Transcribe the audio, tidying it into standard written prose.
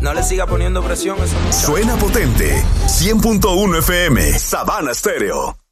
No le siga poniendo presión a esa muchacha. Suena potente. 100.1 FM. Sabana Stereo.